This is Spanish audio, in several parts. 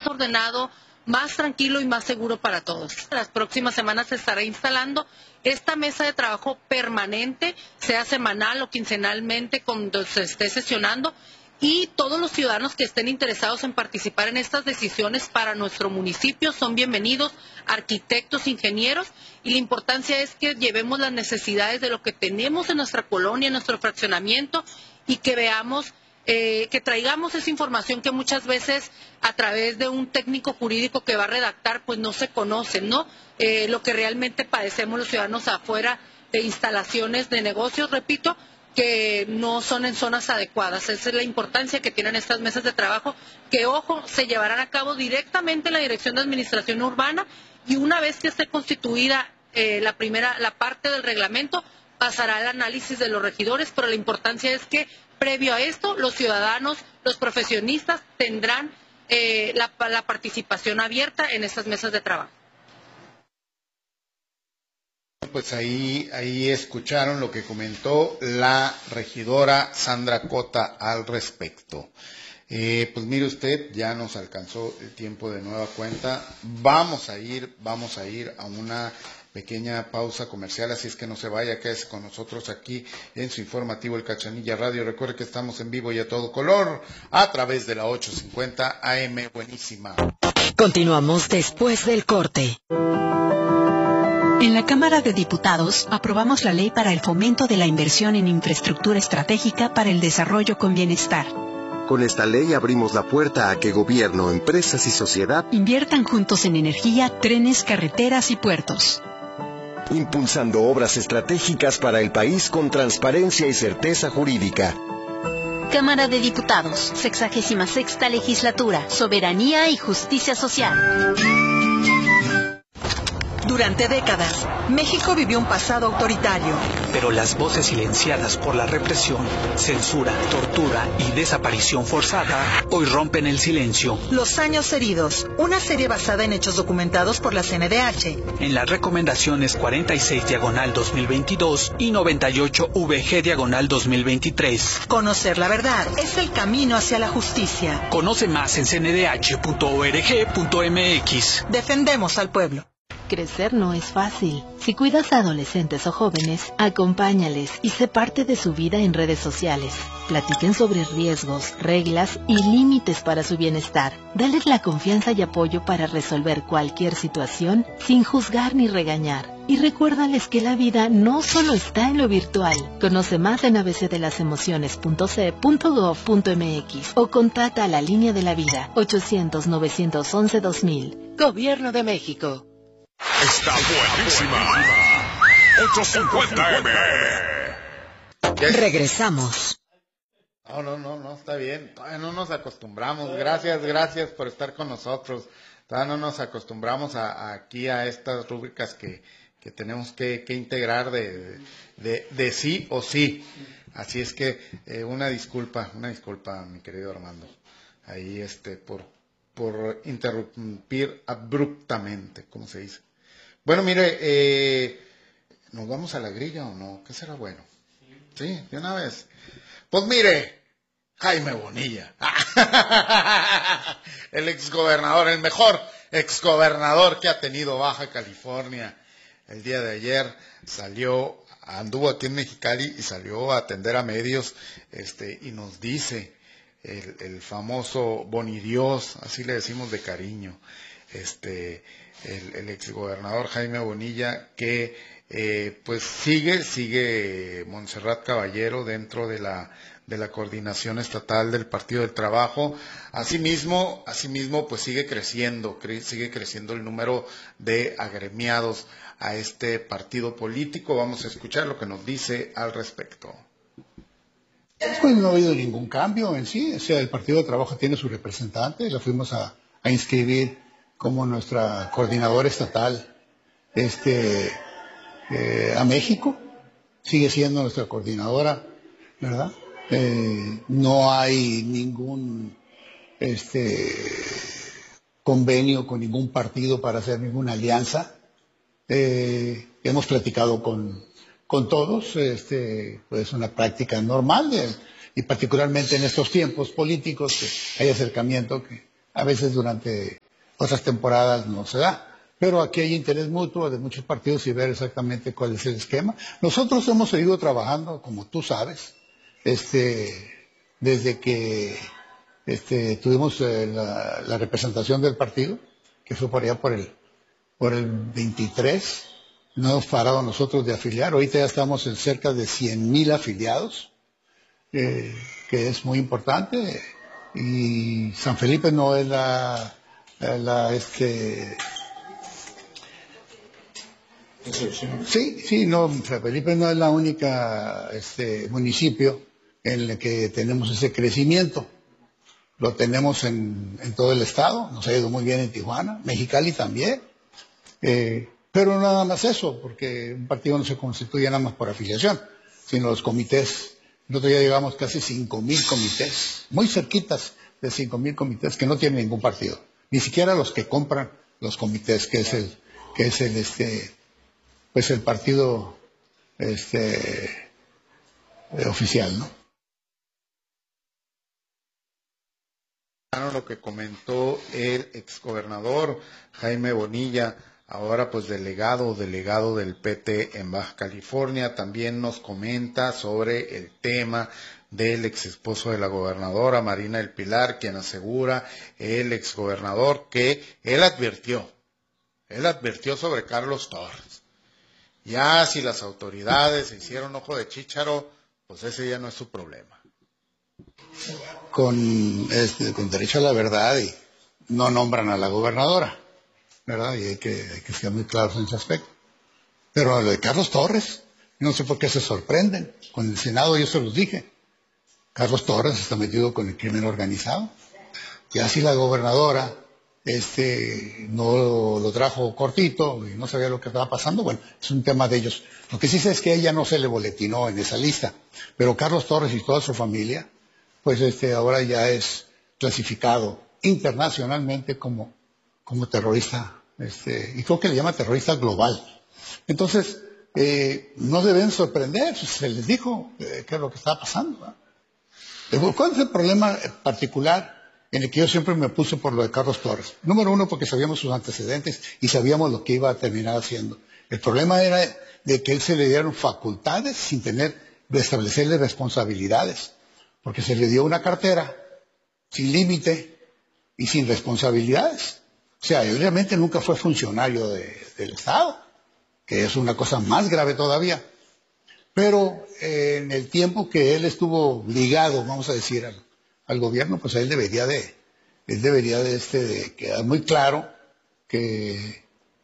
ordenado, más tranquilo y más seguro para todos. Las próximas semanas se estará instalando esta mesa de trabajo permanente, sea semanal o quincenalmente, cuando se esté sesionando, y todos los ciudadanos que estén interesados en participar en estas decisiones para nuestro municipio son bienvenidos, arquitectos, ingenieros, y la importancia es que llevemos las necesidades de lo que tenemos en nuestra colonia, en nuestro fraccionamiento, y que veamos, que traigamos esa información que muchas veces a través de un técnico jurídico que va a redactar, pues no se conoce, ¿no? Lo que realmente padecemos los ciudadanos afuera de instalaciones de negocios, repito, que no son en zonas adecuadas. Esa es la importancia que tienen estas mesas de trabajo, que, ojo, se llevarán a cabo directamente en la Dirección de Administración Urbana, y una vez que esté constituida la parte del reglamento, pasará al análisis de los regidores, pero la importancia es que previo a esto los ciudadanos, los profesionistas tendrán la participación abierta en estas mesas de trabajo. Pues ahí escucharon lo que comentó la regidora Sandra Cota al respecto. Pues mire usted, ya nos alcanzó el tiempo de nueva cuenta. Vamos a ir a una pequeña pausa comercial, así es que no se vaya, quédese con nosotros aquí en su informativo El Cachanilla Radio. Recuerde que estamos en vivo y a todo color a través de la 850 AM. Buenísima. Continuamos después del corte. En la Cámara de Diputados aprobamos la ley para el fomento de la inversión en infraestructura estratégica para el desarrollo con bienestar. Con esta ley abrimos la puerta a que gobierno, empresas y sociedad inviertan juntos en energía, trenes, carreteras y puertos, impulsando obras estratégicas para el país con transparencia y certeza jurídica. Cámara de Diputados, 66ª Legislatura, Soberanía y Justicia Social. Durante décadas, México vivió un pasado autoritario. Pero las voces silenciadas por la represión, censura, tortura y desaparición forzada hoy rompen el silencio. Los años heridos, una serie basada en hechos documentados por la CNDH. En las recomendaciones 46/2022 y 98/VG/2023. Conocer la verdad es el camino hacia la justicia. Conoce más en cndh.org.mx. Defendemos al pueblo. Crecer no es fácil. Si cuidas a adolescentes o jóvenes, acompáñales y sé parte de su vida en redes sociales. Platiquen sobre riesgos, reglas y límites para su bienestar. Dales la confianza y apoyo para resolver cualquier situación sin juzgar ni regañar. Y recuérdales que la vida no solo está en lo virtual. Conoce más en abcdelasemociones.ce.gov.mx o contacta a la Línea de la Vida 800-911-2000. Gobierno de México. Está buenísima. 850M. Regresamos. No, está bien. Todavía no nos acostumbramos. Gracias por estar con nosotros. Todavía no nos acostumbramos aquí a estas rúbricas que tenemos que integrar de sí o sí. Así es que una disculpa, mi querido Armando. Ahí por interrumpir abruptamente, ¿cómo se dice? Bueno, mire, ¿nos vamos a la grilla o no? ¿Qué será bueno? Sí, de una vez. Pues mire, Jaime Bonilla, el exgobernador, el mejor exgobernador que ha tenido Baja California. El día de ayer anduvo aquí en Mexicali y salió a atender a medios, y nos dice el famoso Bonidios, así le decimos de cariño, el exgobernador Jaime Bonilla, que pues sigue Montserrat Caballero dentro de la coordinación estatal del Partido del Trabajo. Asimismo pues sigue creciendo el número de agremiados a este partido político. Vamos a escuchar lo que nos dice al respecto. Pues no ha habido ningún cambio en sí. O sea, el Partido del Trabajo tiene su representante, la fuimos a inscribir como nuestra coordinadora estatal a México. Sigue siendo nuestra coordinadora, ¿verdad? No hay ningún convenio con ningún partido para hacer ninguna alianza. Hemos platicado con todos, pues una práctica normal, y particularmente en estos tiempos políticos que hay acercamiento, A veces durante otras temporadas no se da. Pero aquí hay interés mutuo de muchos partidos y ver exactamente cuál es el esquema. Nosotros hemos seguido trabajando, como tú sabes, desde que tuvimos la representación del partido, que fue por allá por el 23. No hemos parado nosotros de afiliar. Ahorita ya estamos en cerca de 100,000 afiliados, que es muy importante. Y San Felipe no es no, San Felipe no es la única municipio en el que tenemos ese crecimiento. Lo tenemos en todo el estado, nos ha ido muy bien en Tijuana, Mexicali también. Pero nada más eso, porque un partido no se constituye nada más por afiliación, sino los comités. Nosotros ya llegamos casi 5,000 comités, muy cerquitas de 5,000 comités que no tienen ningún partido, ni siquiera los que compran los comités, que es el partido oficial, ¿no? Lo que comentó el exgobernador Jaime Bonilla, ahora pues delegado del PT en Baja California, también nos comenta sobre el tema del ex esposo de la gobernadora, Marina del Pilar, quien asegura el exgobernador que él advirtió sobre Carlos Torres. Ya si las autoridades se hicieron ojo de chícharo, pues ese ya no es su problema. Con derecho a la verdad, y no nombran a la gobernadora, ¿verdad? Y hay que ser muy claros en ese aspecto. Pero lo de Carlos Torres, no sé por qué se sorprenden. Con el Senado yo se los dije. Carlos Torres está metido con el crimen organizado. Y así la gobernadora no lo trajo cortito y no sabía lo que estaba pasando, bueno, es un tema de ellos. Lo que sí sé es que ella no se le boletinó en esa lista, pero Carlos Torres y toda su familia, pues ahora ya es clasificado internacionalmente como terrorista, y creo que le llama terrorista global. Entonces, no deben sorprender, se les dijo qué es lo que estaba pasando, ¿no? ¿Cuál es el problema particular en el que yo siempre me puse por lo de Carlos Torres? Número uno, porque sabíamos sus antecedentes y sabíamos lo que iba a terminar haciendo. El problema era de que él se le dieron facultades sin establecerle responsabilidades, porque se le dio una cartera sin límite y sin responsabilidades. O sea, él realmente nunca fue funcionario del Estado, que es una cosa más grave todavía. Pero en el tiempo que él estuvo ligado, vamos a decir, al gobierno, pues él debería de quedar muy claro que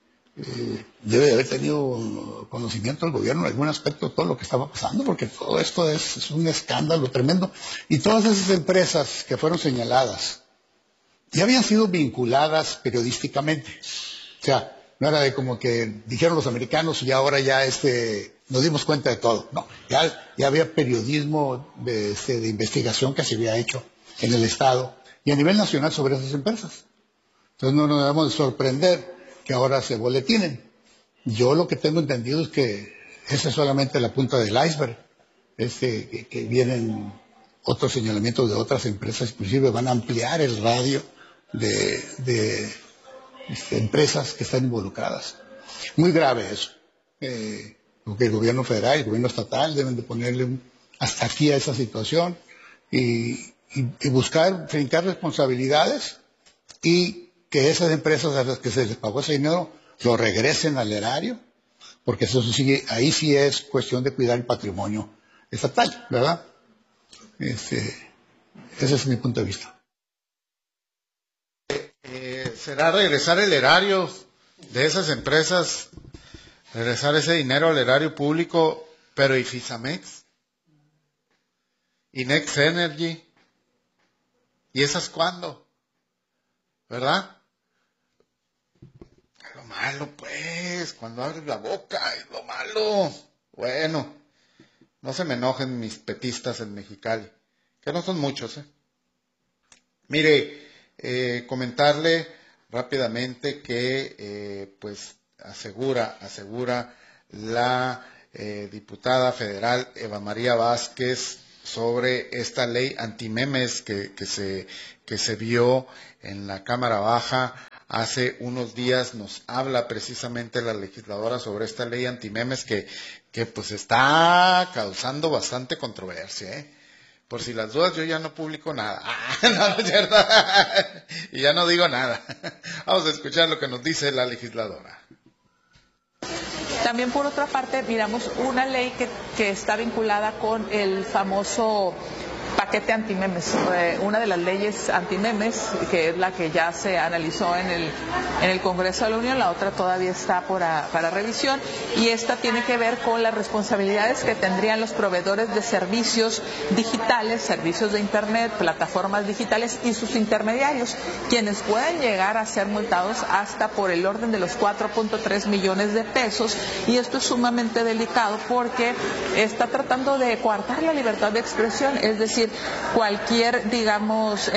debe de haber tenido conocimiento del gobierno en algún aspecto de todo lo que estaba pasando, porque todo esto es un escándalo tremendo. Y todas esas empresas que fueron señaladas ya habían sido vinculadas periodísticamente. O sea, no era de como que dijeron los americanos y ahora ya nos dimos cuenta de todo. No, ya había periodismo de investigación que se había hecho en el Estado y a nivel nacional sobre esas empresas. Entonces no nos debemos de sorprender que ahora se boletinen. Yo lo que tengo entendido es que esa es solamente la punta del iceberg. Que vienen otros señalamientos de otras empresas, inclusive van a ampliar el radio de empresas que están involucradas. Muy grave eso. Porque el gobierno federal y el gobierno estatal deben de ponerle hasta aquí a esa situación y buscar fincar responsabilidades y que esas empresas a las que se les pagó ese dinero lo regresen al erario, porque eso sigue, ahí sí es cuestión de cuidar el patrimonio estatal, ¿verdad? Ese es mi punto de vista. ¿Será regresar el erario de esas empresas, regresar ese dinero al erario público, pero y Fisamex? ¿Y Next Energy? ¿Y esas cuándo? ¿Verdad? Lo malo, pues, cuando abres la boca, es lo malo. Bueno, no se me enojen mis petistas en Mexicali, que no son muchos, Mire, comentarle rápidamente que, pues, asegura la diputada federal Eva María Vázquez sobre esta ley antimemes que se vio en la Cámara Baja hace unos días. Nos habla precisamente la legisladora sobre esta ley antimemes que pues está causando bastante controversia, ¿eh? Por si las dudas, yo ya no publico nada. No es cierto. Y ya no digo nada. Vamos a escuchar lo que nos dice la legisladora. También por otra parte miramos una ley que está vinculada con el famoso paquete antimemes, una de las leyes antimemes, que es la que ya se analizó en el Congreso de la Unión, la otra todavía está para revisión, y esta tiene que ver con las responsabilidades que tendrían los proveedores de servicios digitales, servicios de Internet, plataformas digitales y sus intermediarios, quienes pueden llegar a ser multados hasta por el orden de los 4.3 millones de pesos, y esto es sumamente delicado porque está tratando de coartar la libertad de expresión, es decir, cualquier, digamos,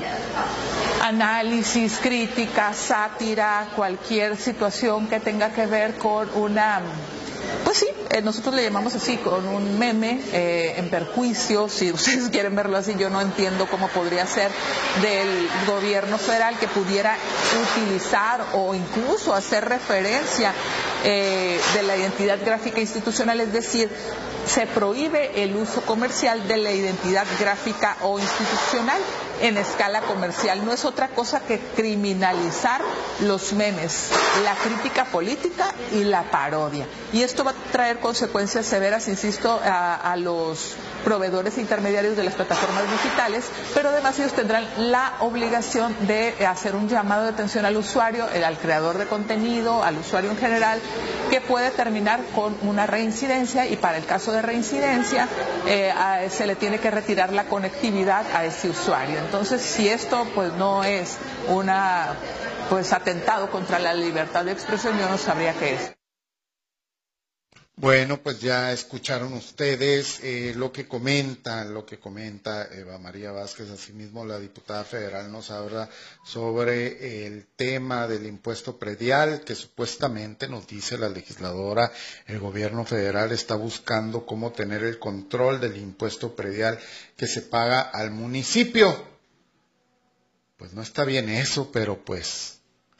análisis, crítica, sátira, cualquier situación que tenga que ver con una, pues sí, nosotros le llamamos así, con un meme en perjuicio, si ustedes quieren verlo así, yo no entiendo cómo podría ser del gobierno federal que pudiera utilizar o incluso hacer referencia de la identidad gráfica institucional, es decir, se prohíbe el uso comercial de la identidad gráfica o institucional en escala comercial. No es otra cosa que criminalizar los memes, la crítica política y la parodia. Y esto va a traer consecuencias severas, insisto, a los proveedores intermediarios de las plataformas digitales, pero además ellos tendrán la obligación de hacer un llamado de atención al usuario, al creador de contenido, al usuario en general, que puede terminar con una reincidencia, y para el caso de reincidencia se le tiene que retirar la conectividad a ese usuario. Entonces, si esto pues no es una atentado contra la libertad de expresión, yo no sabría qué es. Bueno, pues ya escucharon ustedes lo que comenta Eva María Vázquez. Asimismo, la diputada federal nos habla sobre el tema del impuesto predial, que supuestamente, nos dice la legisladora, el gobierno federal está buscando cómo tener el control del impuesto predial que se paga al municipio. Pues no está bien eso, pero pues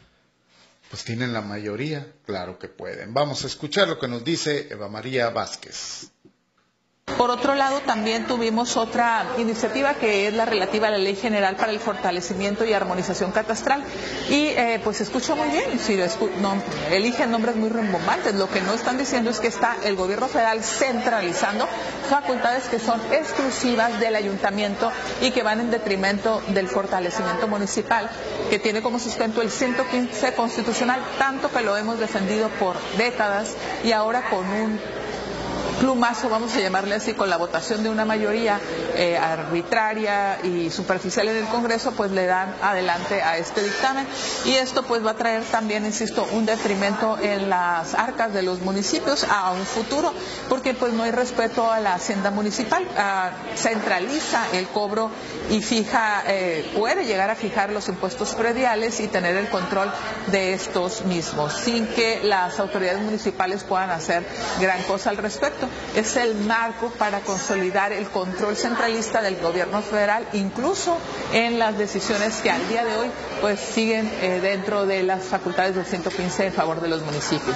tienen la mayoría, claro que pueden. Vamos a escuchar lo que nos dice Eva María Vázquez. Por otro lado, también tuvimos otra iniciativa que es la relativa a la Ley General para el Fortalecimiento y Armonización Catastral. Y pues se escucha muy bien, si eligen nombres muy rimbombantes. Lo que no están diciendo es que está el gobierno federal centralizando facultades que son exclusivas del ayuntamiento y que van en detrimento del fortalecimiento municipal, que tiene como sustento el 115 constitucional, tanto que lo hemos defendido por décadas, y ahora con un plumazo, vamos a llamarle así, con la votación de una mayoría arbitraria y superficial en el Congreso, pues le dan adelante a este dictamen, y esto pues va a traer también, insisto, un detrimento en las arcas de los municipios a un futuro, porque pues no hay respeto a la hacienda municipal, centraliza el cobro y puede llegar a fijar los impuestos prediales y tener el control de estos mismos, sin que las autoridades municipales puedan hacer gran cosa al respecto. Es el marco para consolidar el control centralista del gobierno federal, incluso en las decisiones que al día de hoy pues siguen dentro de las facultades del 115 en favor de los municipios.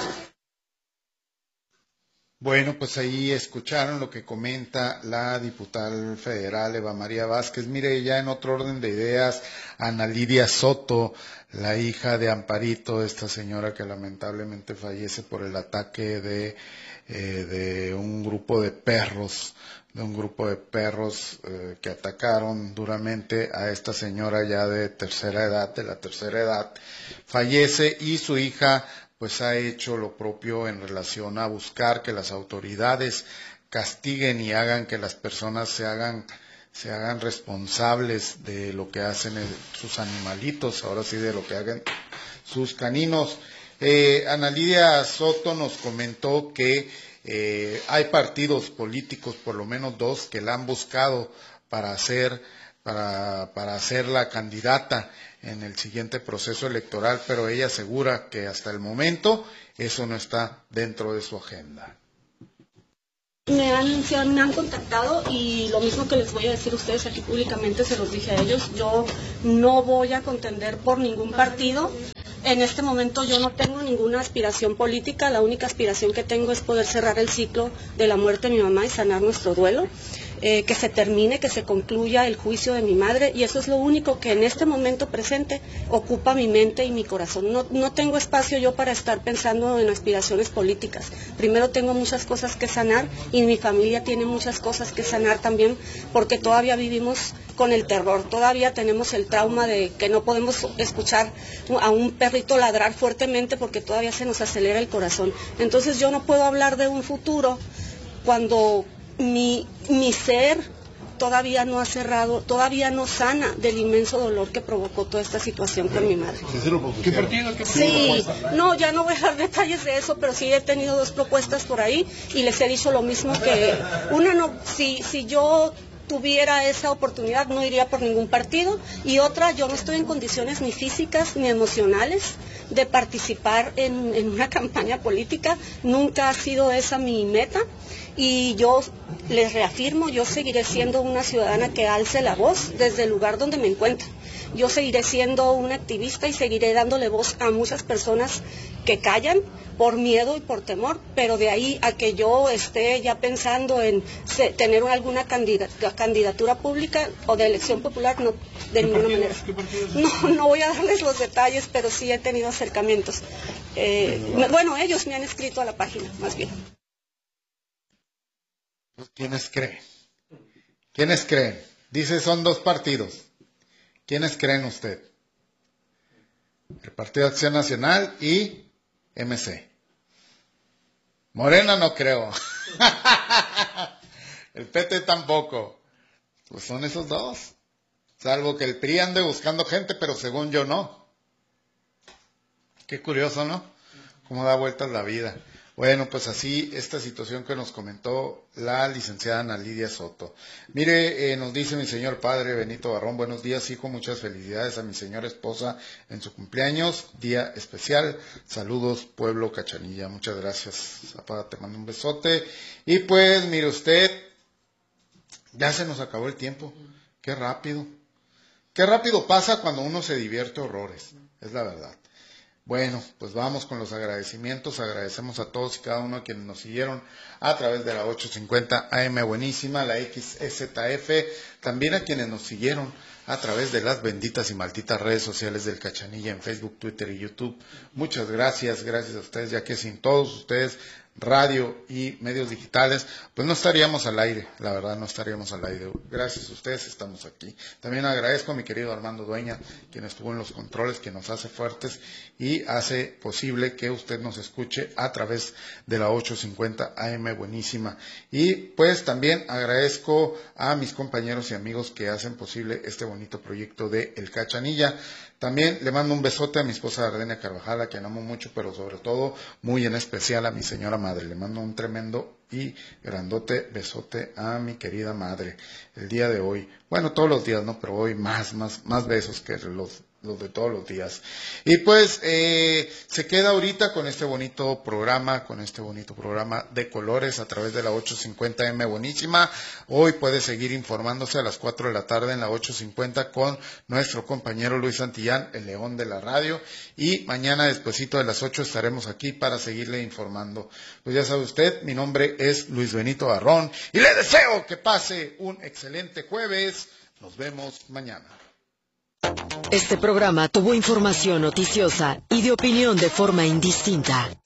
Bueno, pues ahí escucharon lo que comenta la diputada federal Eva María Vázquez. Mire, ya en otro orden de ideas, Ana Lidia Soto, la hija de Amparito, esta señora que lamentablemente fallece por el ataque de un grupo de perros, que atacaron duramente a esta señora ya de la tercera edad, fallece, y su hija pues ha hecho lo propio en relación a buscar que las autoridades castiguen y hagan que las personas se hagan responsables de lo que hacen sus animalitos, ahora sí de lo que hagan sus caninos. Ana Lidia Soto nos comentó que hay partidos políticos, por lo menos dos, que la han buscado para ser la candidata en el siguiente proceso electoral, pero ella asegura que hasta el momento eso no está dentro de su agenda. Me han contactado y lo mismo que les voy a decir a ustedes aquí públicamente, se los dije a ellos, yo no voy a contender por ningún partido. En este momento yo no tengo ninguna aspiración política, la única aspiración que tengo es poder cerrar el ciclo de la muerte de mi mamá y sanar nuestro duelo. Que se termine, que se concluya el juicio de mi madre, y eso es lo único que en este momento presente ocupa mi mente y mi corazón. No tengo espacio yo para estar pensando en aspiraciones políticas. Primero tengo muchas cosas que sanar y mi familia tiene muchas cosas que sanar también, porque todavía vivimos con el terror, todavía tenemos el trauma de que no podemos escuchar a un perrito ladrar fuertemente porque todavía se nos acelera el corazón. Entonces yo no puedo hablar de un futuro cuando mi ser todavía no ha cerrado, todavía no sana del inmenso dolor que provocó toda esta situación con mi madre. ¿Qué partido? Sí, no, ya no voy a dar detalles de eso, pero sí he tenido 2 propuestas por ahí y les he dicho lo mismo, que una no, si yo tuviera esa oportunidad no iría por ningún partido, y otra, yo no estoy en condiciones ni físicas ni emocionales de participar en una campaña política, nunca ha sido esa mi meta, y yo les reafirmo, yo seguiré siendo una ciudadana que alce la voz desde el lugar donde me encuentro. Yo seguiré siendo una activista y seguiré dándole voz a muchas personas que callan por miedo y por temor, pero de ahí a que yo esté ya pensando en tener alguna candidatura pública o de elección popular, no, de ninguna manera. No voy a darles los detalles, pero sí he tenido acercamientos. Bueno, ellos me han escrito a la página, más bien. ¿Quiénes creen? ¿Quiénes creen? Dice son 2 partidos. ¿Quiénes creen usted? El Partido de Acción Nacional y MC. Morena no creo. El PT tampoco. Pues son esos 2. Salvo que el PRI ande buscando gente, pero según yo no. Qué curioso, ¿no? Cómo da vueltas la vida. Bueno, pues así esta situación que nos comentó la licenciada Ana Lidia Soto. Mire, nos dice mi señor padre Benito Barrón, buenos días, hijo, muchas felicidades a mi señora esposa en su cumpleaños, día especial. Saludos, pueblo Cachanilla. Muchas gracias, papá, te mando un besote. Y pues, mire usted, ya se nos acabó el tiempo. Qué rápido. Qué rápido pasa cuando uno se divierte horrores, es la verdad. Bueno, pues vamos con los agradecimientos. Agradecemos a todos y cada uno de quienes nos siguieron a través de la 850 AM Buenísima, la XSZF, también a quienes nos siguieron a través de las benditas y malditas redes sociales del Cachanilla en Facebook, Twitter y YouTube. Muchas gracias, gracias a ustedes, ya que sin todos ustedes, radio y medios digitales, pues no estaríamos al aire, la verdad no estaríamos al aire. Gracias a ustedes estamos aquí. También agradezco a mi querido Armando Dueña, quien estuvo en los controles, que nos hace fuertes y hace posible que usted nos escuche a través de la 850 AM Buenísima. Y pues también agradezco a mis compañeros y amigos que hacen posible este bonito proyecto de El Cachanilla. También le mando un besote a mi esposa Ardenia Carvajal, a quien amo mucho, pero sobre todo, muy en especial a mi señora madre. Le mando un tremendo y grandote besote a mi querida madre el día de hoy. Bueno, todos los días, ¿no? Pero hoy más besos que los de todos los días. Y pues se queda ahorita con este bonito programa de colores a través de la 850M Buenísima. Hoy puede seguir informándose a las 4 de la tarde en la 850 con nuestro compañero Luis Santillán, el león de la radio, y mañana despuesito de las 8 estaremos aquí para seguirle informando. Pues ya sabe usted, mi nombre es Luis Benito Barrón y le deseo que pase un excelente jueves. Nos vemos mañana. Este programa tuvo información noticiosa y de opinión de forma indistinta.